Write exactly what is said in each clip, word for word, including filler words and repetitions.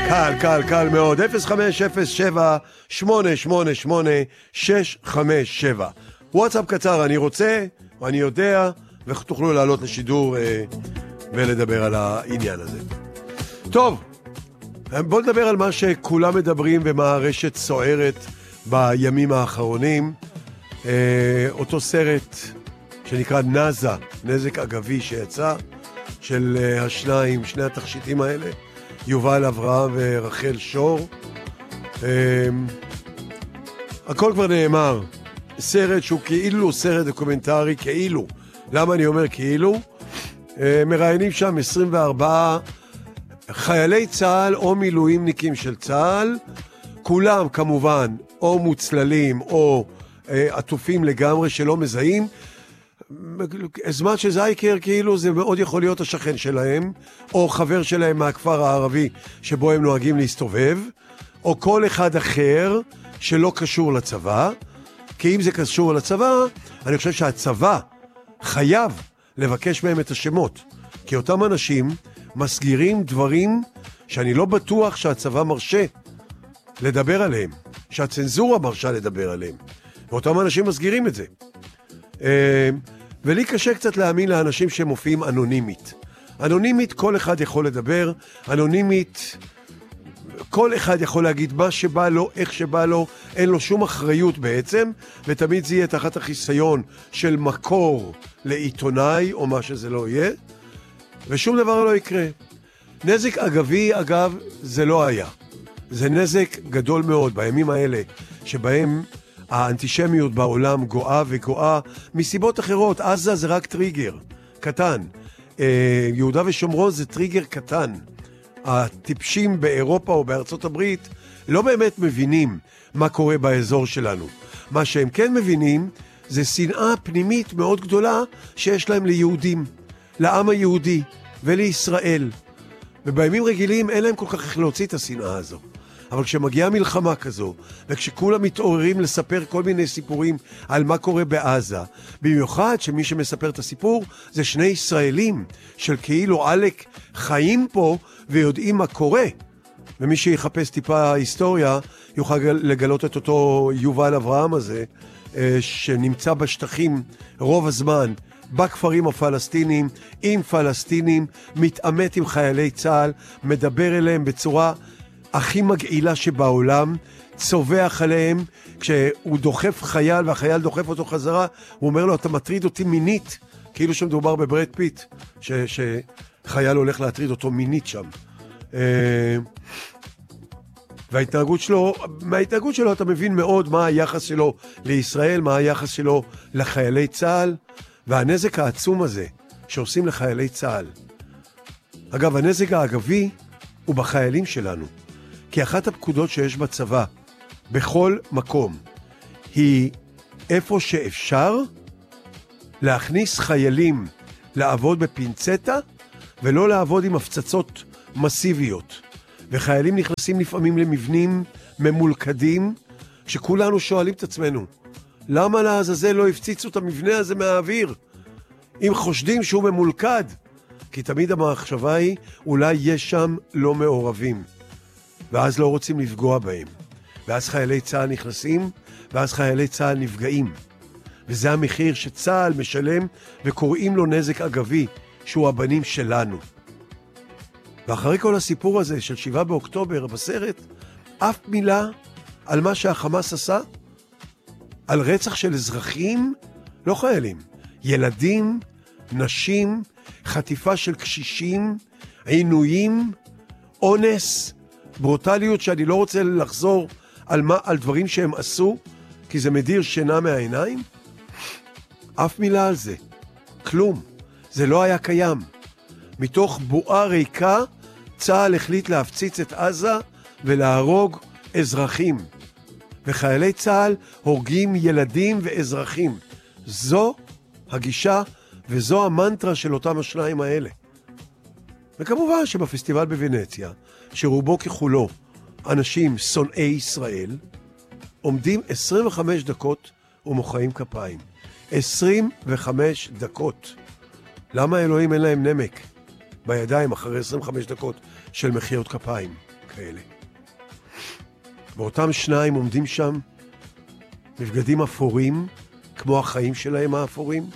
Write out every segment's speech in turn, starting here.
קל, קל, קל מאוד. אפס חמש אפס שבע שמונה שמונה שמונה שש חמש שבע. וואטסאפ קצר, אני רוצה, אני יודע, ותוכלו לעלות לשידור אה, ולדבר על העניין הזה. טוב, בואו נדבר על מה שכולם מדברים ומה הרשת סוערת בימים האחרונים. אה, אותו סרט שנקרא נאזה, נזק אגבי שיצא, של אה, השניים, שני התכשיטים האלה, יובל אברהם ורחל שור. הכל כבר נאמר. סרט שהוא כאילו סרט דוקומנטרי, כאילו. למה אני אומר כאילו? מראיינים שם עשרים וארבעה חיילי צהל או מילואימניקים של צהל, כולם כמובן או מוצללים או עטופים לגמרי שלא מזהים. זמן שזה אייקר כאילו זה מאוד יכול להיות השכן שלהם או חבר שלהם מהכפר הערבי שבו הם נוהגים להסתובב, או כל אחד אחר שלא קשור לצבא. כי אם זה קשור לצבא, אני חושב שהצבא חייב לבקש מהם את השמות, כי אותם אנשים מסגירים דברים שאני לא בטוח שהצבא מרשה לדבר עליהם, שהצנזורה מרשה לדבר עליהם, ואותם אנשים מסגירים את זה. ולי קשה קצת להאמין לאנשים שמופיעים אנונימית. אנונימית כל אחד יכול לדבר, אנונימית כל אחד יכול להגיד מה שבא לו, איך שבא לו, אין לו שום אחריות בעצם, ותמיד זה יהיה תחת החיסיון של מקור לעיתונאי או מה שזה לא יהיה, ושום דבר לא יקרה. נזק אגבי, אגב, זה לא היה. זה נזק גדול מאוד בימים האלה, שבהם האנטישמיות בעולם גואה וגואה מסיבות אחרות. עזה זה רק טריגר קטן. יהודה ושומרון זה טריגר קטן. הטיפשים באירופה או בארצות הברית לא באמת מבינים מה קורה באזור שלנו. מה שהם כן מבינים זה שנאה פנימית מאוד גדולה שיש להם ליהודים, לעם היהודי ולישראל. ובימים רגילים אין להם כל כך איך להוציא את השנאה הזו. אבל כשמגיעה מלחמה כזו, וכשכולם מתעוררים לספר כל מיני סיפורים על מה קורה בעזה, במיוחד שמי שמספר את הסיפור זה שני ישראלים של כאילו עלק חיים פה ויודעים מה קורה. ומי שיחפש טיפה היסטוריה יוכל לגלות את אותו יובל אברהם הזה, שנמצא בשטחים רוב הזמן, בכפרים הפלסטינים, עם פלסטינים, מתעמת עם חיילי צהל, מדבר אליהם בצורה הכי מגעילה שבעולם, צובח עליהם, כשהוא דוחף חייל והחייל דוחף אותו חזרה, הוא אומר לו, אתה מטריד אותי מינית, כאילו שמדובר בברד פיט, ש, שחייל הולך להטריד אותו מינית שם. וההתנהגות שלו, מההתנהגות שלו אתה מבין מאוד מה היחס שלו לישראל, מה היחס שלו לחיילי צהל, והנזק העצום הזה שעושים לחיילי צהל. אגב, הנזק האגבי הוא בחיילים שלנו. כי אחת הפקודות שיש בצבא, בכל מקום, היא איפה שאפשר להכניס חיילים לעבוד בפינצטה, ולא לעבוד עם הפצצות מסיביות. וחיילים נכנסים לפעמים למבנים ממולכדים, שכולנו שואלים את עצמנו, למה לעזאזל לא הפציצו את המבנה הזה מהאוויר? אם חושדים שהוא ממולכד, כי תמיד המחשבה היא, אולי יש שם לא מעורבים. ואז לא רוצים לפגוע בהם. ואז חיילי צהל נכנסים, ואז חיילי צהל נפגעים. וזה המחיר שצהל משלם, וקוראים לו נזק אגבי, שהוא הבנים שלנו. ואחרי כל הסיפור הזה של שבעה באוקטובר בסרט, אף מילה על מה שהחמאס עשה, על רצח של אזרחים, לא חיילים, ילדים, נשים, חטיפה של קשישים, עינויים, אונס, ברוטליות שאני לא רוצה לחזור על, מה, על דברים שהם עשו, כי זה מדיר שינה מהעיניים. אף מילה על זה. כלום. זה לא היה קיים. מתוך בועה ריקה, צהל החליט להפציץ את עזה ולהרוג אזרחים. וחיילי צהל הורגים ילדים ואזרחים. זו הגישה וזו המנטרה של אותם השניים האלה. וכמובן שבפסטיבל בוונציה, שרובו ככולו אנשים שונאי ישראל, עומדים עשרים וחמש דקות ומוחאים כפיים. עשרים וחמש דקות. למה אלוהים אין להם נמק בידיים אחרי עשרים וחמש דקות של מחיאות כפיים? כאלה. ואותם שניים עומדים שם, בבגדים אפורים, כמו החיים שלהם האפורים,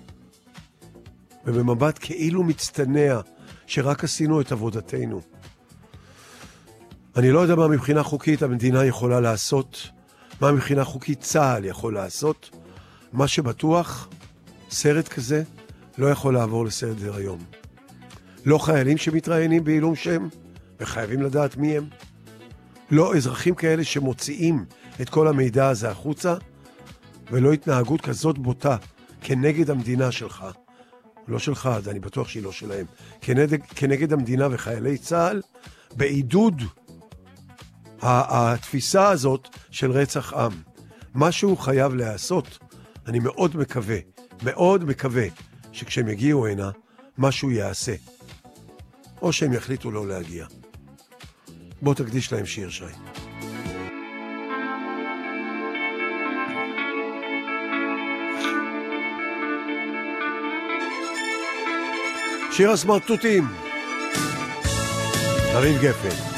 ובמבט כאילו מצטנע, שרק עשינו את עבודתנו. אני לא יודע מה מבחינה חוקית המדינה יכולה לעשות, מה מבחינה חוקית צה"ל יכול לעשות. מה שבטוח, סרט כזה לא יכול לעבור לסדר היום. לא חיילים שמתראיינים בעילום שם, וחייבים לדעת מי הם. לא אזרחים כאלה שמוציאים את כל המידע הזה החוצה, ולא התנהגות כזאת בוטה כנגד המדינה שלך. לא שלך, אז אני בטוח שהיא לא שלהם. כנגד, כנגד המדינה וחיילי צה"ל, בעידוד התפיסה הזאת של רצח עם. משהו חייב לעשות. אני מאוד מקווה, מאוד מקווה, שכשהם יגיעו הנה, משהו יעשה. או שהם יחליטו לא להגיע. בוא תקדיש להם שיר, שי. שיר הסמרטוטים. אביב גפן.